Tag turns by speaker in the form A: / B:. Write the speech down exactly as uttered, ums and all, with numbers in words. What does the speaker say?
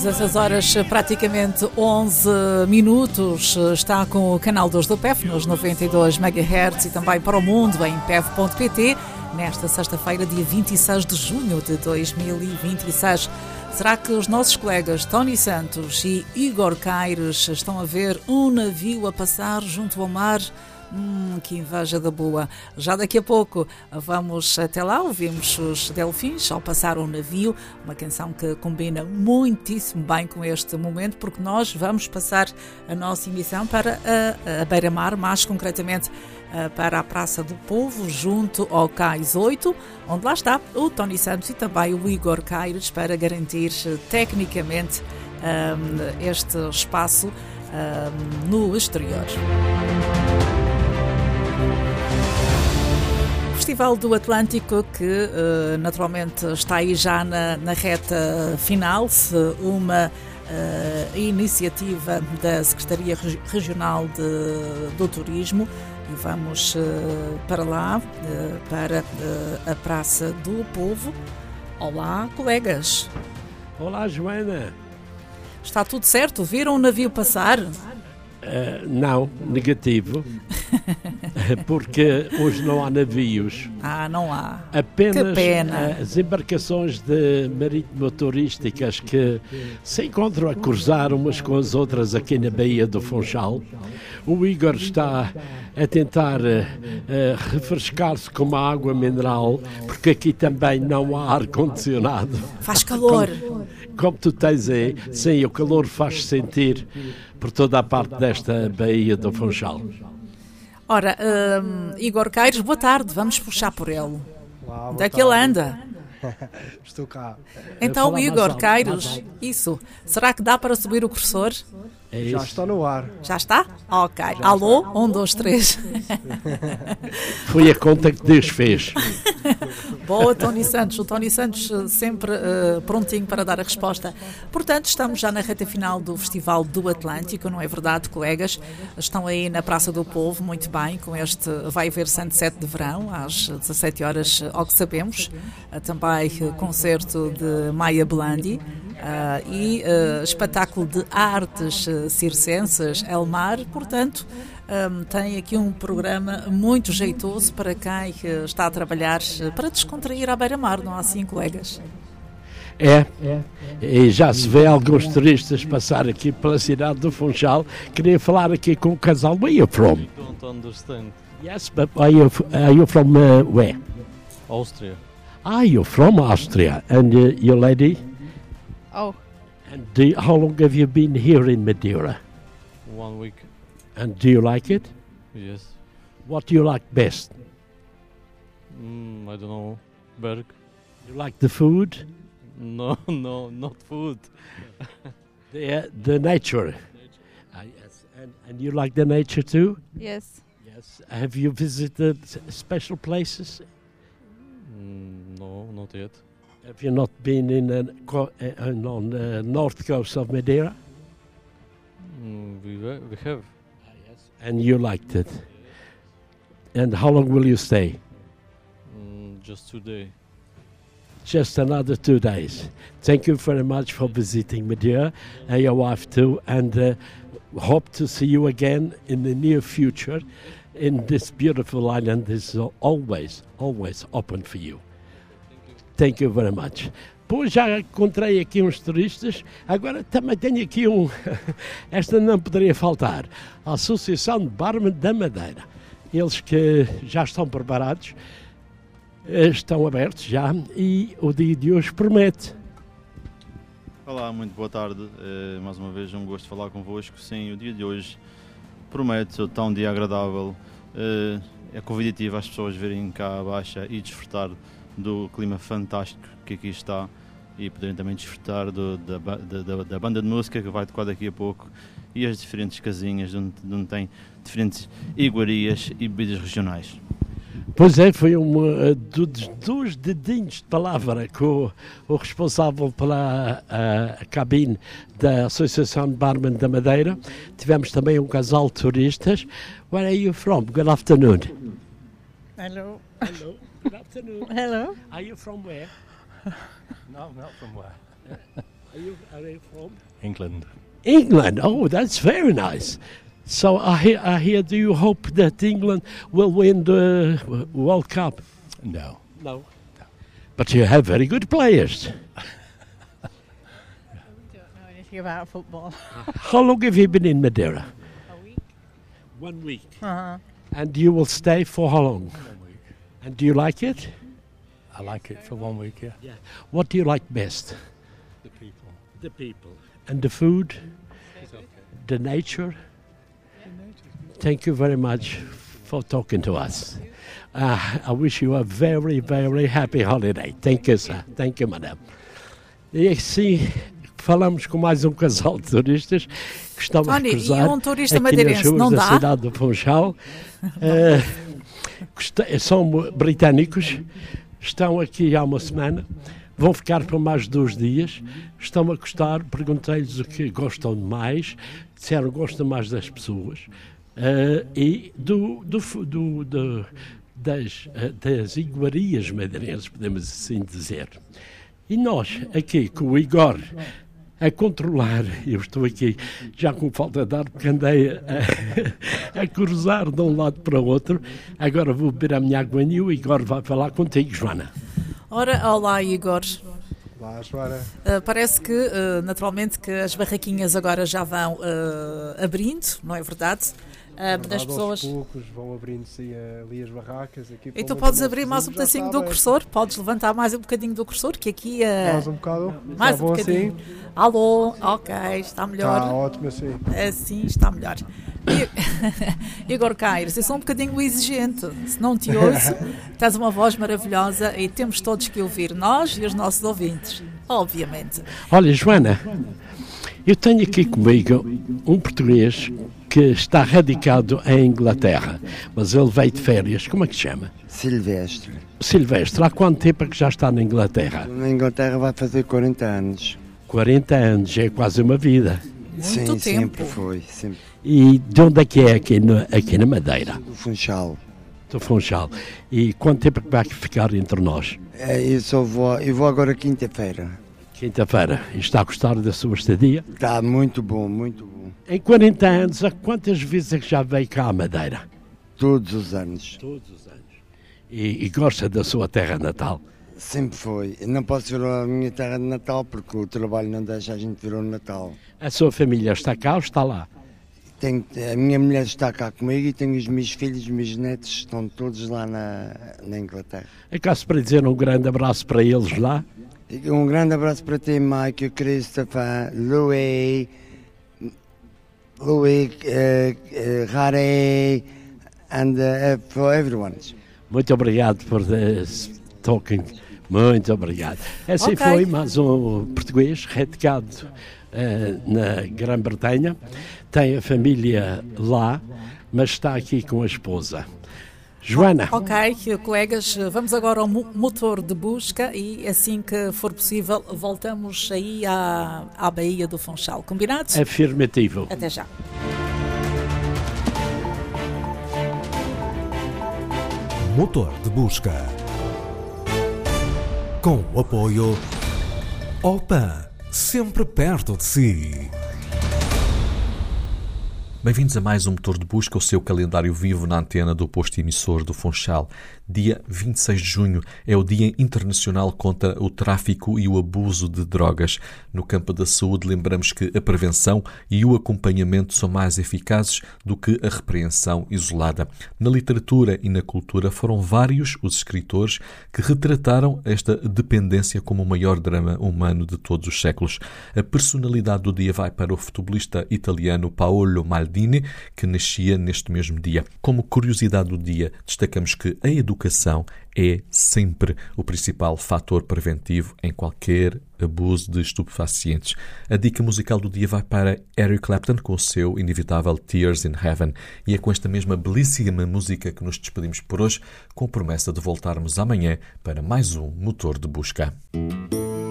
A: dezasseis horas, praticamente onze minutos, está com o canal dois do P E F nos noventa e dois megahertz e também para o mundo em P E F ponto P T, nesta sexta-feira, dia vinte e seis de junho de dois mil e vinte e seis. Será que os nossos colegas Tony Santos e Igor Caires estão a ver um navio a passar junto ao mar? Hum, que inveja da boa. Já daqui a pouco vamos até lá, ouvimos os Delfins ao passar um navio, uma canção que combina muitíssimo bem com este momento, porque nós vamos passar a nossa emissão para a, a Beira-Mar, mais concretamente para a Praça do Povo, junto ao Cais oito, onde lá está o Tony Santos e também o Igor Caires para garantir tecnicamente um, este espaço um, no exterior. Festival do Atlântico, que uh, naturalmente está aí já na, na reta final, uma uh, iniciativa da Secretaria Regional de, do Turismo, e vamos uh, para lá, uh, para uh, a Praça do Povo. Olá, colegas.
B: Olá, Joana.
A: Está tudo certo? Viram o navio passar?
B: Uh, não, negativo, porque hoje não há navios.
A: Ah, não há.
B: Apenas
A: que pena.
B: As embarcações de marítimo-turísticas que se encontram a cruzar umas com as outras aqui na Baía do Funchal. O Igor está a tentar uh, uh, refrescar-se com uma água mineral, porque aqui também não há ar-condicionado.
A: Faz calor.
B: Como, como tu tens aí, sim, o calor faz-se sentir por toda a parte desta Baía do Funchal.
A: Ora, um, Igor Caires, boa tarde, vamos puxar por ele.
C: Olá,
A: onde é que ele anda?
C: Estou cá.
A: Então, Igor Caires, isso, será que dá para subir o cursor?
B: É
C: Já está no ar.
A: Já está? Ok. Já Alô? Está. Um, dois, três.
B: Foi a conta que Deus fez.
A: Boa, Tony Santos. O Tony Santos sempre uh, prontinho para dar a resposta. Portanto, estamos já na reta final do Festival do Atlântico, não é verdade, colegas? Estão aí na Praça do Povo, muito bem, com este vai haver Sunset de verão, às dezassete horas, ao que sabemos. Uh, também uh, concerto de Maia Blandi. Uh, e uh, espetáculo de artes uh, circenses, Elmar, portanto, um, tem aqui um programa muito jeitoso para quem uh, está a trabalhar uh, para descontrair à beira-mar, não há assim, colegas?
B: É, e já se vê alguns turistas passar aqui pela cidade do Funchal. Queria falar aqui com o casal. Where are you from?
D: I don't understand.
B: Yes, but are you, are you from uh, where?
D: Austria.
B: Ah, you're from Austria. And uh, your lady?
E: Oh.
B: And do you, how long have you been here in Madeira?
D: One week.
B: And do you like it?
D: Yes.
B: What do you like best?
D: Mm, I don't know. Berg.
B: You like the food?
D: No, no, not food.
B: the, uh, the nature. Uh, yes. and, and you like the nature too?
E: Yes.
B: Yes. Have you visited special places?
D: Mm, no, not yet.
B: Have you not been in an, uh, on the north coast of Madeira?
D: Mm, we we have.
B: Ah, yes. And you liked it? And how long will you stay?
D: Mm, just today.
B: Just another two days. Thank you very much for visiting Madeira, and your wife too, and uh, hope to see you again in the near future. In this beautiful island is always, always open for you. Thank you very much. Pois já encontrei aqui uns turistas, agora também tenho aqui um, esta não poderia faltar, a Associação de Barman da Madeira. Eles que já estão preparados, estão abertos já e o dia de hoje promete.
F: Olá, muito boa tarde, é, mais uma vez um gosto de falar convosco. Sim, o dia de hoje promete, está um dia agradável, é, é convidativo às pessoas virem cá abaixo e desfrutar do clima fantástico que aqui está e poderem também desfrutar do, da, da, da banda de música que vai tocar daqui a pouco e as diferentes casinhas onde, onde tem diferentes iguarias e bebidas regionais.
B: Pois é, foi um dos, dos dedinhos de palavra com o, o responsável pela a, a cabine da Associação de Barman da Madeira. Tivemos também um casal de turistas. Where are you from? Good afternoon.
E: Hello.
B: Hello. Good afternoon.
E: Hello.
B: Are you from where?
G: No, I'm not from where.
B: Are you, are you from?
D: England.
B: England. Oh, that's very nice. So I hear, I hear, do you hope that England will win the World Cup?
D: No.
B: No. But you have very good players.
E: We don't know anything about football.
B: How long have you been in Madeira?
E: A week.
B: One week.
E: Uh-huh.
B: And you will stay for how long?
D: One week.
B: And do you like it?
D: I like it for one week, yeah.
B: What do you like best?
D: The people.
B: The people. And the food?
D: It's okay.
B: The nature? Thank you very much for talking to us. Uh, I wish you a very, very happy holiday. Thank you, sir. Thank you, madam. E assim falamos com mais um casal de turistas que estão a
A: Tony,
B: cruzar
A: e um turista
B: aqui nas
A: madeirense
B: ruas
A: não
B: da
A: dá?
B: cidade do Funchal. Uh, gosta- são britânicos, estão aqui há uma semana, vão ficar por mais dois dias, estão a gostar, perguntei-lhes o que gostam mais, disseram que gostam mais das pessoas. Uh, e do, do, do, do, das, uh, das iguarias madeirenses, podemos assim dizer. E nós, aqui com o Igor, a controlar, eu estou aqui já com falta de ar, porque andei a, a cruzar de um lado para o outro, agora vou beber a minha aguinha e o Igor vai falar contigo, Joana.
A: Ora, olá Igor.
C: Olá, Joana.
A: Uh, parece que, uh, naturalmente, que as barraquinhas agora já vão uh, abrindo, não é verdade? Uh,
C: Verdade,
A: as pessoas...
C: aos poucos vão abrindo-se ali as barracas. Aqui
A: E tu
C: pelo
A: podes
C: menos
A: abrir mais um
C: já
A: pedacinho
C: está
A: do
C: bem.
A: cursor? Podes levantar mais um bocadinho do cursor, que aqui... Uh...
C: Mais um bocado.
A: Mais
C: Está
A: um
C: bom
A: bocadinho.
C: assim?
A: Alô, ok, está melhor.
C: Está ótimo assim.
A: Assim está melhor. E agora, Caires, eu sou um bocadinho exigente. Se não te ouço, tens uma voz maravilhosa e temos todos que ouvir, nós e os nossos ouvintes, obviamente.
B: Olha, Joana, eu tenho aqui comigo um português que está radicado em Inglaterra, mas ele veio de férias. Como é que se chama?
G: Silvestre.
B: Silvestre. Há quanto tempo é que já está na Inglaterra?
G: Na Inglaterra vai fazer quarenta anos.
B: quarenta anos, é quase uma vida.
A: Muito
G: Sim,
A: tempo.
G: sempre foi. Sempre.
B: E de onde é que é aqui, no, aqui na Madeira?
G: Do Funchal.
B: Do Funchal. E quanto tempo é que vai ficar entre nós?
G: É, eu, só vou, eu vou agora quinta-feira.
B: Quinta-feira. E está a gostar da sua estadia?
G: Está muito bom, muito bom.
B: Em quarenta anos, há quantas vezes é que já veio cá à Madeira?
G: Todos os anos.
B: Todos os anos. E, e gosta da sua terra natal?
G: Sempre foi. Eu não posso vir à minha terra de Natal porque o trabalho não deixa a gente vir ao Natal.
B: A sua família está cá ou está lá?
G: Tenho, a minha mulher está cá comigo e tenho os meus filhos, os meus netos, estão todos lá na, na Inglaterra.
B: Acaso para dizer um grande abraço para eles lá?
G: E um grande abraço para ti, Mike, Christopher, Louis, Louis, uh, uh, Harry, and uh, for everyone.
B: Muito obrigado por uh, talking. Muito obrigado. Assim
A: Ok.
B: foi mais um português radicado uh, na Grã-Bretanha. Tem a família lá, mas está aqui com a esposa. Joana,
A: Ok, colegas, vamos agora ao mo- motor de busca e assim que for possível voltamos aí à, à Baía do Funchal. Combinados?
B: afirmativo.
A: Até já.
H: Motor de busca. Com o apoio Opan, sempre perto de si.
I: Bem-vindos a mais um Motor de Busca, o seu calendário vivo na antena do posto emissor do Funchal. Dia vinte e seis de junho é o Dia Internacional contra o Tráfico e o Abuso de Drogas. No campo da saúde, lembramos que a prevenção e o acompanhamento são mais eficazes do que a repreensão isolada. Na literatura e na cultura foram vários os escritores que retrataram esta dependência como o maior drama humano de todos os séculos. A personalidade do dia vai para o futebolista italiano Paolo Maldini, que nascia neste mesmo dia. Como curiosidade do dia, destacamos que a educação é sempre o principal fator preventivo em qualquer abuso de estupefacientes. A dica musical do dia vai para Eric Clapton com o seu inevitável Tears in Heaven. E é com esta mesma belíssima música que nos despedimos por hoje, com promessa de voltarmos amanhã para mais um Motor de Busca.